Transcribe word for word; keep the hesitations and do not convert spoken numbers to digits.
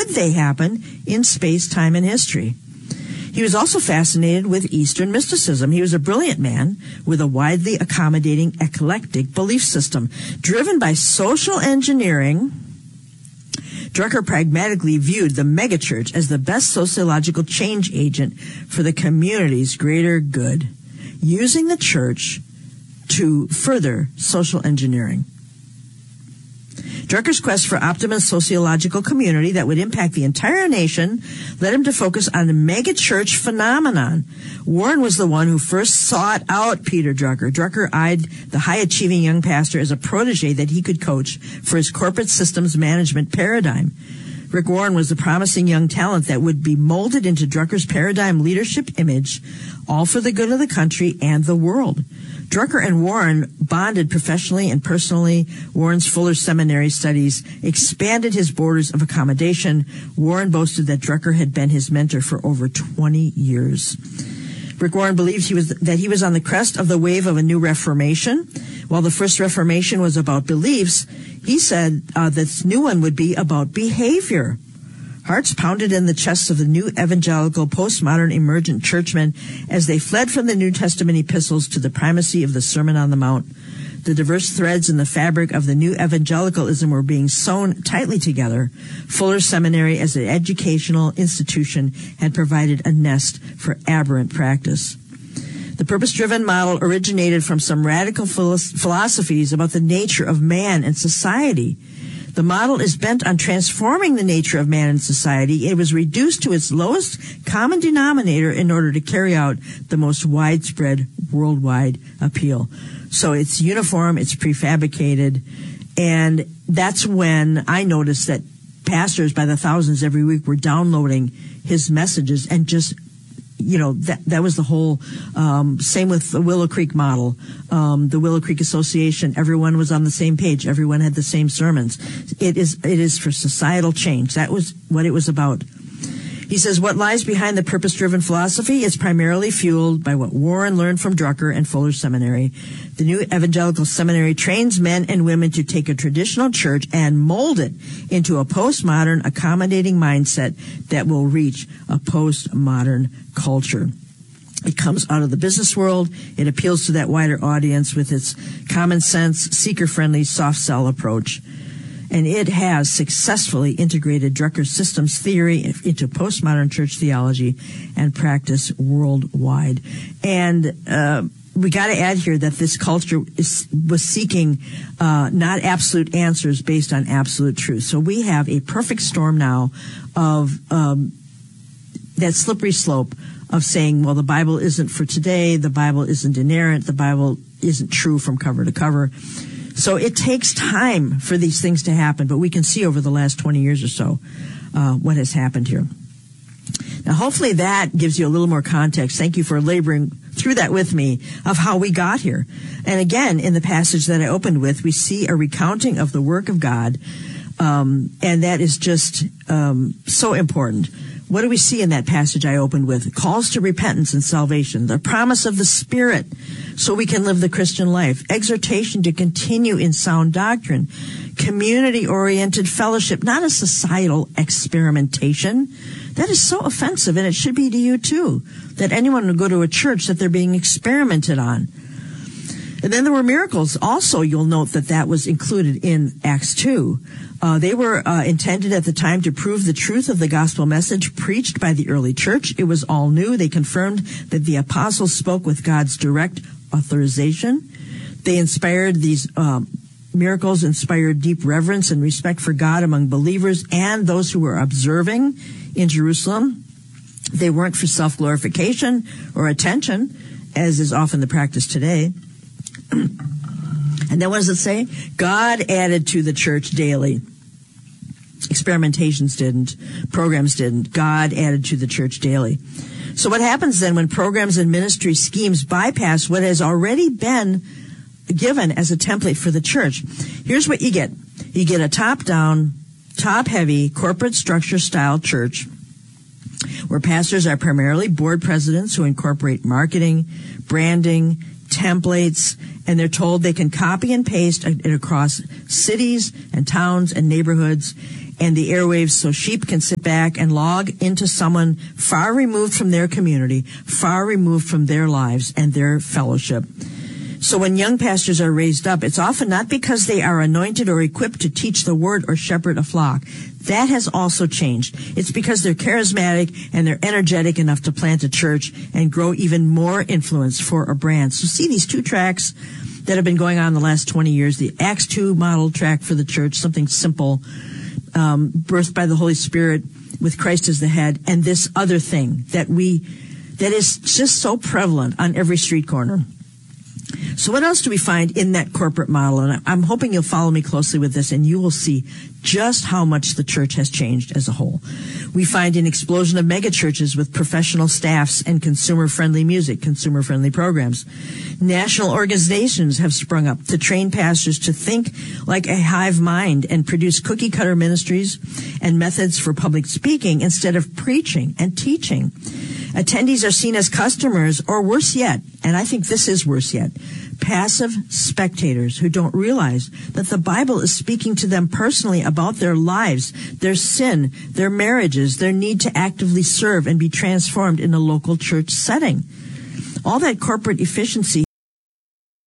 could they happen in space, time, and history? He was also fascinated with Eastern mysticism. He was a brilliant man with a widely accommodating, eclectic belief system. Driven by social engineering, Drucker pragmatically viewed the megachurch as the best sociological change agent for the community's greater good, using the church to further social engineering. Drucker's quest for optimum sociological community that would impact the entire nation led him to focus on the megachurch phenomenon. Warren was the one who first sought out Peter Drucker. Drucker eyed the high-achieving young pastor as a protege that he could coach for his corporate systems management paradigm. Rick Warren was the promising young talent that would be molded into Drucker's paradigm leadership image, all for the good of the country and the world. Drucker and Warren bonded professionally and personally. Warren's Fuller Seminary studies expanded his borders of accommodation. Warren boasted that Drucker had been his mentor for over twenty years. Rick Warren believed he was, that he was on the crest of the wave of a new Reformation. While the first Reformation was about beliefs, he said uh, this new one would be about behavior. Hearts pounded in the chests of the new evangelical, postmodern, emergent churchmen as they fled from the New Testament epistles to the primacy of the Sermon on the Mount. The diverse threads in the fabric of the new evangelicalism were being sewn tightly together. Fuller Seminary, as an educational institution, had provided a nest for aberrant practice. The purpose-driven model originated from some radical philosophies about the nature of man and society. The model is bent on transforming the nature of man and society. It was reduced to its lowest common denominator in order to carry out the most widespread worldwide appeal. So it's uniform, it's prefabricated, and that's when I noticed that pastors by the thousands every week were downloading his messages and just, you know, that that was the whole, um, same with the Willow Creek model. Um, the Willow Creek Association, everyone was on the same page. Everyone had the same sermons. It is, it is for societal change. That was what it was about. He says, what lies behind the purpose-driven philosophy is primarily fueled by what Warren learned from Drucker and Fuller Seminary. The new evangelical seminary trains men and women to take a traditional church and mold it into a postmodern, accommodating mindset that will reach a postmodern culture. It comes out of the business world. It appeals to that wider audience with its common sense, seeker-friendly, soft sell approach. And it has successfully integrated Drucker's systems theory into postmodern church theology and practice worldwide. And uh, we got to add here that this culture is, was seeking uh, not absolute answers based on absolute truth. So we have a perfect storm now of um, that slippery slope of saying, well, the Bible isn't for today, the Bible isn't inerrant, the Bible isn't true from cover to cover. So it takes time for these things to happen, but we can see over the last twenty years or so uh, what has happened here. Now, hopefully that gives you a little more context. Thank you for laboring through that with me of how we got here. And again, in the passage that I opened with, we see a recounting of the work of God, um, and that is just um, so important. What do we see in that passage I opened with? Calls to repentance and salvation, the promise of the Spirit so we can live the Christian life, exhortation to continue in sound doctrine, community-oriented fellowship, not a societal experimentation. That is so offensive, and it should be to you too, that anyone would go to a church that they're being experimented on. And then there were miracles. Also, you'll note that that was included in Acts two. Uh, they were uh, intended at the time to prove the truth of the gospel message preached by the early church. It was all new. They confirmed that the apostles spoke with God's direct authorization. They inspired these um, miracles, inspired deep reverence and respect for God among believers and those who were observing in Jerusalem. They weren't for self-glorification or attention, as is often the practice today. And then what does it say? God added to the church daily. Experimentations didn't. Programs didn't. God added to the church daily. So what happens then when programs and ministry schemes bypass what has already been given as a template for the church? Here's what you get. You get a top-down, top-heavy, corporate structure-style church where pastors are primarily board presidents who incorporate marketing, branding, templates, and they're told they can copy and paste it across cities and towns and neighborhoods. and the airwaves so sheep can sit back and log into someone far removed from their community, far removed from their lives and their fellowship. So when young pastors are raised up, it's often not because they are anointed or equipped to teach the word or shepherd a flock. That has also changed. It's because they're charismatic and they're energetic enough to plant a church and grow even more influence for a brand. So see these two tracks that have been going on the last twenty years, the Acts two model track for the church, something simple, um, birthed by the Holy Spirit with Christ as the head, and this other thing that we, that is just so prevalent on every street corner. So what else do we find in that corporate model? And I'm hoping you'll follow me closely with this, and you will see just how much the church has changed as a whole. We find an explosion of megachurches with professional staffs and consumer-friendly music, consumer-friendly programs. National organizations have sprung up to train pastors to think like a hive mind and produce cookie-cutter ministries and methods for public speaking instead of preaching and teaching. Attendees are seen as customers, or worse yet, and I think this is worse yet, passive spectators who don't realize that the Bible is speaking to them personally about their lives, their sin, their marriages, their need to actively serve and be transformed in a local church setting. All that corporate efficiency